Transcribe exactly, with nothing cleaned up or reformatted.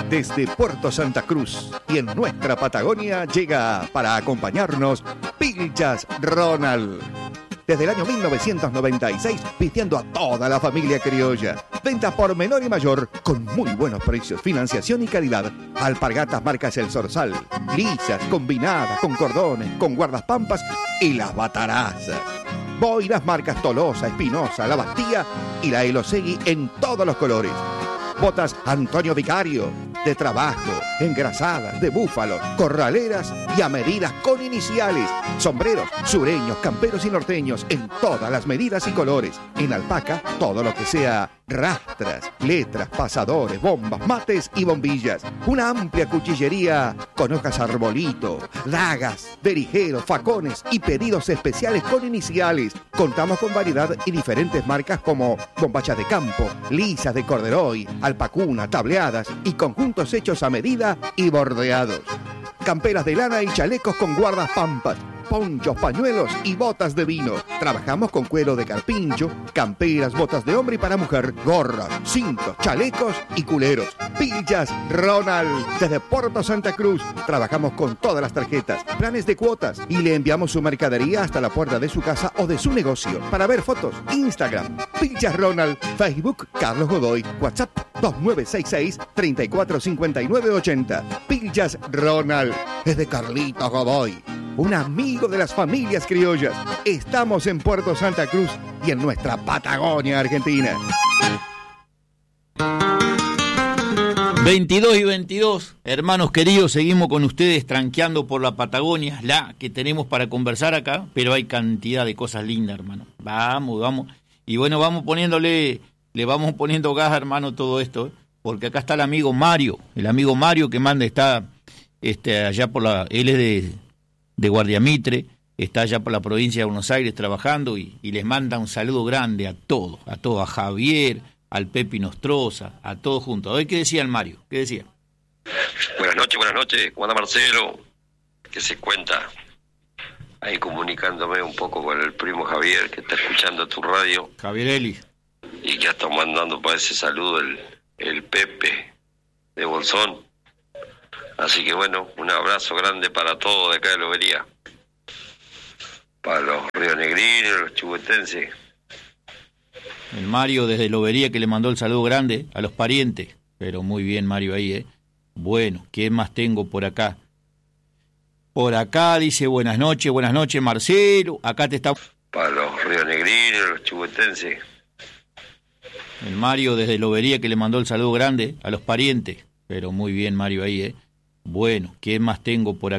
Desde Puerto Santa Cruz y en nuestra Patagonia llega para acompañarnos Pilchas Ronald. Desde el año mil novecientos noventa y seis, vistiendo a toda la familia criolla. Venta por menor y mayor, con muy buenos precios, financiación y calidad. Alpargatas marcas El Zorzal, lisas, combinadas, con cordones, con guardaspampas y las batarazas. Boinas marcas Tolosa, Espinosa, La Bastía y la Elosegui en todos los colores. Botas Antonio Vicario, de trabajo, engrasadas, de búfalo, corraleras y a medidas con iniciales. Sombreros, sureños, camperos y norteños en todas las medidas y colores. En alpaca, todo lo que sea rastras, letras, pasadores, bombas, mates y bombillas. Una amplia cuchillería con hojas arbolito, dagas, berijeros, facones y pedidos especiales con iniciales. Contamos con variedad y diferentes marcas como bombachas de campo, lisas de corderoy, alpacuna, tableadas y conjuntos hechos a medida y bordeados. Camperas de lana y chalecos con guardas pampas, ponchos, pañuelos y botas de vino. Trabajamos con cuero de carpincho, camperas, botas de hombre y para mujer, gorras, cintos, chalecos y culeros. Pilchas Ronald, desde Puerto Santa Cruz. Trabajamos con todas las tarjetas, planes de cuotas y le enviamos su mercadería hasta la puerta de su casa o de su negocio. Para ver fotos, Instagram, Pilchas Ronald, Facebook, Carlos Godoy, WhatsApp dos nueve seis seis, tres cuatro cinco nueve ocho cero. Pilchas Ronald, es de Carlitos Godoy, un amigo de las familias criollas. Estamos en Puerto Santa Cruz y en nuestra Patagonia, Argentina. veintidós y veintidós, hermanos queridos, seguimos con ustedes tranqueando por la Patagonia, la que tenemos para conversar acá, pero hay cantidad de cosas lindas, hermano. Vamos, vamos. Y bueno, vamos poniéndole, le vamos poniendo gas, hermano, todo esto, ¿eh? Porque acá está el amigo Mario, el amigo Mario que manda, está este, allá por la, él es de... de Guardiamitre, está allá por la provincia de Buenos Aires trabajando y, y les manda un saludo grande a todos, a todos, a Javier, al Pepi Nostroza, a todos juntos. A ver qué decía el Mario, qué decía. Buenas noches, buenas noches, ¿cómo anda Marcelo? ¿Qué se cuenta? Ahí comunicándome un poco con el primo Javier, que está escuchando tu radio. Javier Eli. Y ya está mandando para ese saludo el, el Pepe de Bolsón. Así que bueno, un abrazo grande para todos de acá de Lobería. Para los rionegrinos, los chubutenses. El Mario desde Lobería que le mandó el saludo grande a los parientes. Pero muy bien Mario ahí, ¿eh? Bueno, ¿qué más tengo por acá? Por acá dice buenas noches, buenas noches Marcelo. Acá te está... Para los rionegrinos, los chubutenses. El Mario desde Lobería que le mandó el saludo grande a los parientes. Pero muy bien Mario ahí, ¿eh? Bueno, ¿qué más tengo por acá?